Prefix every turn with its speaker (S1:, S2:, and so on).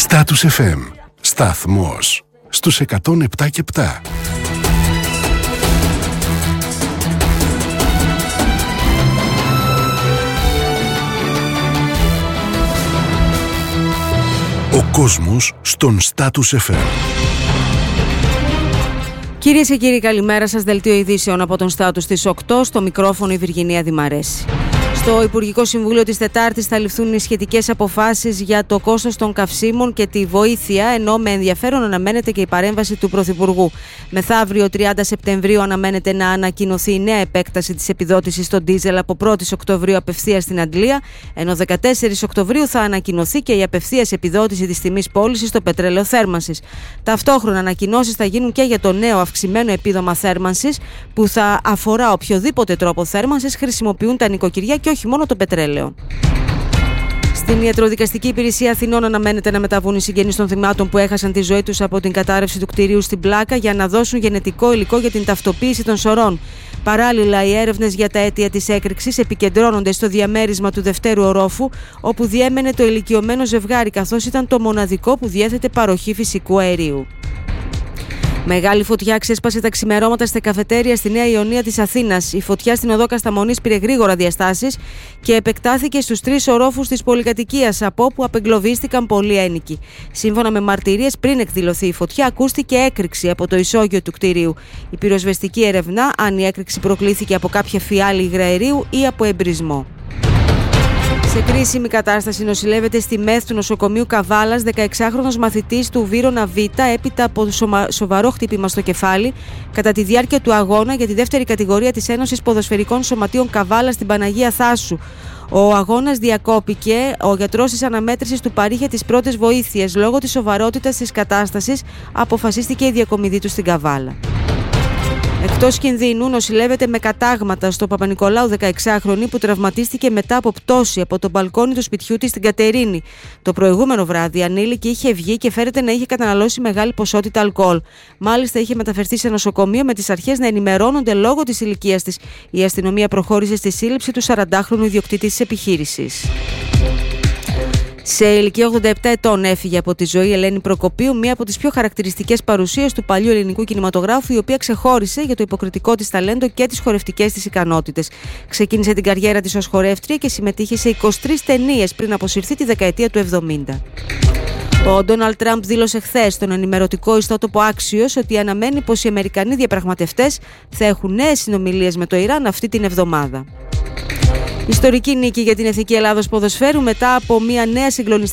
S1: Status FM. Σταθμός στους 107,7. Ο κόσμος στον Status FM.
S2: Κυρίες και κύριοι, καλημέρα σας. Δελτίο ειδήσεων από τον Status στις 8. Στο μικρόφωνο η Βυργινία Δημαρέση. Στο Υπουργικό Συμβούλιο της Τετάρτης θα ληφθούν οι σχετικές αποφάσεις για το κόστος των καυσίμων και τη βοήθεια, ενώ με ενδιαφέρον αναμένεται και η παρέμβαση του Πρωθυπουργού. Μεθαύριο 30 Σεπτεμβρίου αναμένεται να ανακοινωθεί η νέα επέκταση της επιδότησης στο ντίζελ από 1η Οκτωβρίου απευθείας στην Αγγλία, ενώ 14 Οκτωβρίου θα ανακοινωθεί και η απευθείας επιδότηση της τιμής πώλησης στο πετρέλαιο θέρμανσης. Ταυτόχρονα ανακοινώσεις θα γίνουν και για το νέο αυξημένο επίδομα θέρμανσης, που θα αφορά οποιοδήποτε τρόπο θέρμανσης χρησιμοποιούν τα νοικοκυριά και όχι μόνο το πετρέλαιο. Στην Ιατροδικαστική Υπηρεσία Αθηνών αναμένεται να μεταβούν οι συγγενείς των θυμάτων που έχασαν τη ζωή τους από την κατάρρευση του κτηρίου στην Πλάκα για να δώσουν γενετικό υλικό για την ταυτοποίηση των σωρών. Παράλληλα, οι έρευνες για τα αίτια της έκρηξης επικεντρώνονται στο διαμέρισμα του δευτέρου ορόφου, όπου διέμενε το ηλικιωμένο ζευγάρι, καθώς ήταν το μοναδικό που διέθετε παροχή φυσικού αερίου. Μεγάλη φωτιά ξέσπασε τα ξημερώματα στα καφετέρια στη Νέα Ιωνία της Αθήνας. Η φωτιά στην οδό Κασταμονής πήρε γρήγορα διαστάσεις και επεκτάθηκε στους 3 ορόφους της πολυκατοικίας, από όπου απεγκλωβίστηκαν πολλοί ένοικοι. Σύμφωνα με μαρτυρίες, πριν εκδηλωθεί η φωτιά, ακούστηκε έκρηξη από το ισόγειο του κτηρίου. Η πυροσβεστική ερευνά αν η έκρηξη προκλήθηκε από κάποια φιάλη υγραερίου ή από εμπρισμό. Σε κρίσιμη κατάσταση νοσηλεύεται στη ΜΕΘ του νοσοκομείου Καβάλας 16χρονος μαθητής του Βύρωνα Β, έπειτα από σοβαρό χτύπημα στο κεφάλι κατά τη διάρκεια του αγώνα για τη δεύτερη κατηγορία της Ένωσης Ποδοσφαιρικών Σωματείων Καβάλας στην Παναγία Θάσου. Ο αγώνας διακόπηκε. Ο γιατρός της αναμέτρησης του παρήχε τις πρώτες βοήθειες. Λόγω της σοβαρότητας της κατάστασης αποφασίστηκε η διακομιδή του στην Καβάλα. Εκτός κινδύνου νοσηλεύεται με κατάγματα στο Παπα-Νικολάου 16χρονη που τραυματίστηκε μετά από πτώση από το μπαλκόνι του σπιτιού της στην Κατερίνη. Το προηγούμενο βράδυ ανήλικη είχε βγει και φέρεται να είχε καταναλώσει μεγάλη ποσότητα αλκοόλ. Μάλιστα είχε μεταφερθεί σε νοσοκομείο με τις αρχές να ενημερώνονται λόγω της ηλικίας της. Η αστυνομία προχώρησε στη σύλληψη του 40χρονου ιδιοκτήτη της επιχείρησης. Σε ηλικία 87 ετών έφυγε από τη ζωή η Ελένη Προκοπίου, μία από τις πιο χαρακτηριστικές παρουσίες του παλιού ελληνικού κινηματογράφου, η οποία ξεχώρισε για το υποκριτικό της ταλέντο και τις χορευτικές της ικανότητες. Ξεκίνησε την καριέρα της ως χορεύτρια και συμμετείχε σε 23 ταινίες πριν αποσυρθεί τη δεκαετία του 70. Ο Ντόναλντ Τραμπ δήλωσε χθες στον ενημερωτικό ιστότοπο Axios ότι αναμένει πως οι Αμερικανοί διαπραγματευτές θα έχουν νέες συνομιλίες με το Ιράν αυτή την εβδομάδα. Ιστορική νίκη για την Εθνική Ελλάδος Ποδοσφαίρου μετά από μια νέα συγκλονιστική